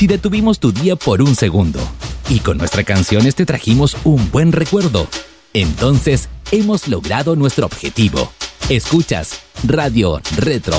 Si detuvimos tu día por un segundo y con nuestras canciones te trajimos un buen recuerdo, entonces hemos logrado nuestro objetivo. Escuchas Radio Retro